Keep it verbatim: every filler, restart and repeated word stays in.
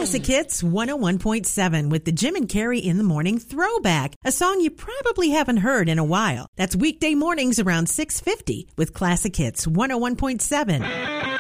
Classic Hits one oh one point seven with the Jim and Carrie in the Morning Throwback, a song you probably haven't heard in a while. That's weekday mornings around six fifty with Classic Hits one oh one point seven.